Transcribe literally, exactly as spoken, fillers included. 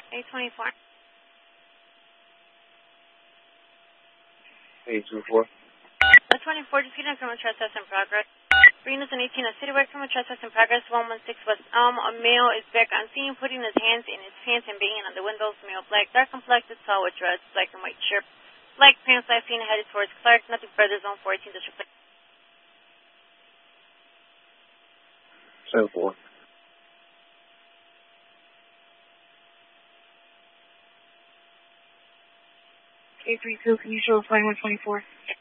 eight twenty-four. eight two four. eight twenty-four, just getting a criminal trespass in progress. Green is an eighteen, a citywide criminal trespass in progress, one one six West Elm. A male is back on scene, putting his hands in his pants and banging on the windows. Male black, dark complected, tall with dreads, black and white shirt, black pants, last seen headed towards Clark, nothing further, zone fourteen, district. seven four. eight three two, can you show flight one twenty-four?